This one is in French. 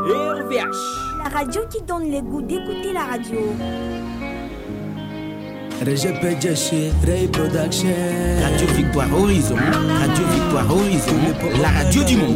RVH. La radio qui donne le goût d'écouter la radio. Radio Victoire Horizon, Radio Victoire Horizon, la radio du monde.